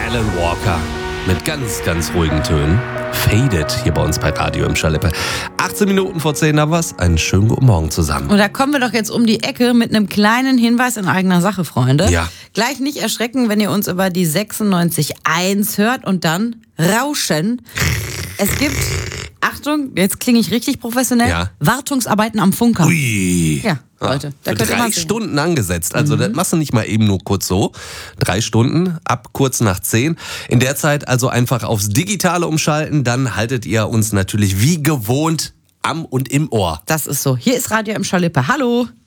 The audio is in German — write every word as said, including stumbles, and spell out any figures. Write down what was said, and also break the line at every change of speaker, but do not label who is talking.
Alan Walker mit ganz, ganz ruhigen Tönen. Faded hier bei uns bei Radio im Schalippe. achtzehn Minuten vor zehn haben wir's. Einen schönen guten Morgen zusammen.
Und da kommen wir doch jetzt um die Ecke mit einem kleinen Hinweis in eigener Sache, Freunde.
Ja.
Gleich nicht erschrecken, wenn ihr uns über die sechsundneunzig Komma eins hört und dann rauschen. Es gibt, Achtung, jetzt klinge ich richtig professionell,
Ja.
Wartungsarbeiten am Funker.
Ui.
Ja, Leute. Da
Für
könnt ihr
drei
mal sehen.
Stunden angesetzt. Also das machst du nicht mal eben nur kurz so. Drei Stunden, ab kurz nach zehn. In der Zeit also einfach aufs Digitale umschalten. Dann haltet ihr uns natürlich wie gewohnt am und im Ohr.
Das ist so. Hier ist Radio im Schalippe. Hallo.